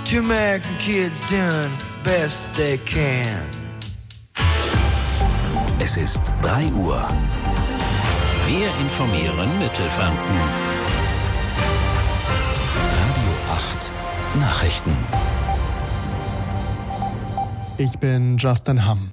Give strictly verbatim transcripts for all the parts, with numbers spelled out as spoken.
Two American kids doing best they can. Es ist drei Uhr. Wir informieren Mittelfranken. Radio acht Nachrichten. Ich bin Justin Hamm.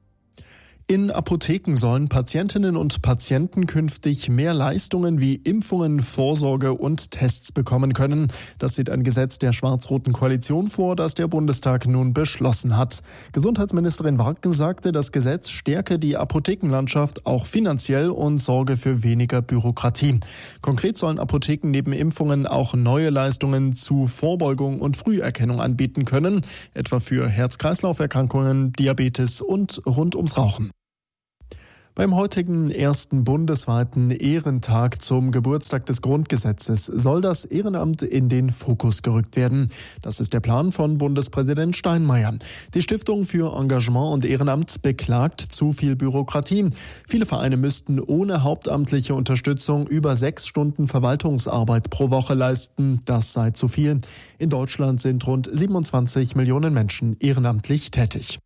In Apotheken sollen Patientinnen und Patienten künftig mehr Leistungen wie Impfungen, Vorsorge und Tests bekommen können. Das sieht ein Gesetz der schwarz-roten Koalition vor, das der Bundestag nun beschlossen hat. Gesundheitsministerin Warken sagte, das Gesetz stärke die Apothekenlandschaft auch finanziell und sorge für weniger Bürokratie. Konkret sollen Apotheken neben Impfungen auch neue Leistungen zu Vorbeugung und Früherkennung anbieten können, etwa für Herz-Kreislauf-Erkrankungen, Diabetes und rund ums Rauchen. Beim heutigen ersten bundesweiten Ehrentag zum Geburtstag des Grundgesetzes soll das Ehrenamt in den Fokus gerückt werden. Das ist der Plan von Bundespräsident Steinmeier. Die Stiftung für Engagement und Ehrenamt beklagt zu viel Bürokratie. Viele Vereine müssten ohne hauptamtliche Unterstützung über sechs Stunden Verwaltungsarbeit pro Woche leisten. Das sei zu viel. In Deutschland sind rund siebenundzwanzig Millionen Menschen ehrenamtlich tätig.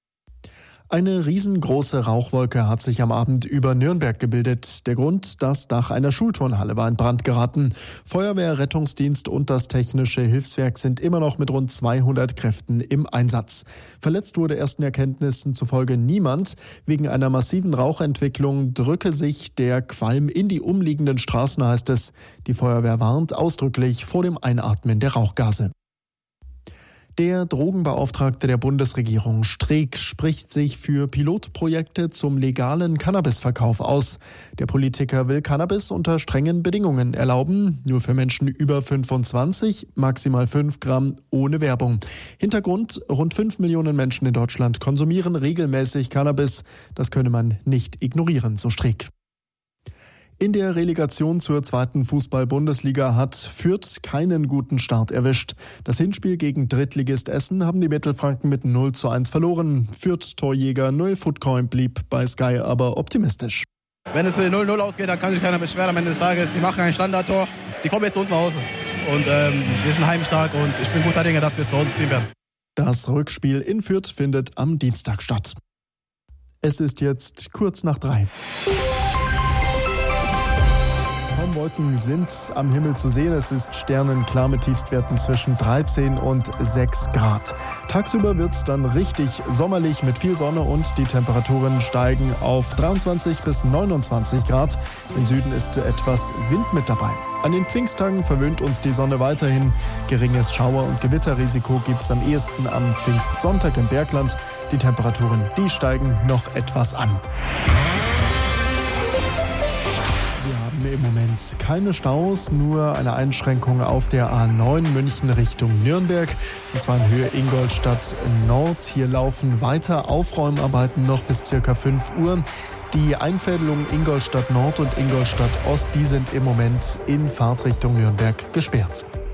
Eine riesengroße Rauchwolke hat sich am Abend über Nürnberg gebildet. Der Grund, das Dach einer Schulturnhalle war in Brand geraten. Feuerwehr, Rettungsdienst und das Technische Hilfswerk sind immer noch mit rund zweihundert Kräften im Einsatz. Verletzt wurde ersten Erkenntnissen zufolge niemand. Wegen einer massiven Rauchentwicklung drücke sich der Qualm in die umliegenden Straßen, heißt es. Die Feuerwehr warnt ausdrücklich vor dem Einatmen der Rauchgase. Der Drogenbeauftragte der Bundesregierung Streeck spricht sich für Pilotprojekte zum legalen Cannabisverkauf aus. Der Politiker will Cannabis unter strengen Bedingungen erlauben, nur für Menschen über fünfundzwanzig, maximal fünf Gramm ohne Werbung. Hintergrund: rund fünf Millionen Menschen in Deutschland konsumieren regelmäßig Cannabis. Das könne man nicht ignorieren, so Streeck. In der Relegation zur zweiten Fußball-Bundesliga hat Fürth keinen guten Start erwischt. Das Hinspiel gegen Drittligist Essen haben die Mittelfranken mit null zu eins verloren. Fürth-Torjäger Noel Footcoin blieb bei Sky aber optimistisch. Wenn es null null ausgeht, dann kann sich keiner beschweren am Ende des Tages. Die machen ein Standardtor, die kommen jetzt zu uns nach Hause. Und ähm, wir sind heimstark und ich bin guter Dinge, dass wir es zu Hause ziehen werden. Das Rückspiel in Fürth findet am Dienstag statt. Es ist jetzt kurz nach drei. Wolken sind am Himmel zu sehen. Es ist sternenklar mit Tiefstwerten zwischen dreizehn und sechs Grad. Tagsüber wird es dann richtig sommerlich mit viel Sonne und die Temperaturen steigen auf dreiundzwanzig bis neunundzwanzig Grad. Im Süden ist etwas Wind mit dabei. An den Pfingsttagen verwöhnt uns die Sonne weiterhin. Geringes Schauer- und Gewitterrisiko gibt es am ehesten am Pfingstsonntag im Bergland. Die Temperaturen, die steigen noch etwas an. Im Moment keine Staus, nur eine Einschränkung auf der A neun München Richtung Nürnberg, und zwar in Höhe Ingolstadt Nord. Hier laufen weiter Aufräumarbeiten noch bis circa fünf Uhr. Die Einfädelung Ingolstadt Nord und Ingolstadt Ost, die sind im Moment in Fahrtrichtung Nürnberg gesperrt.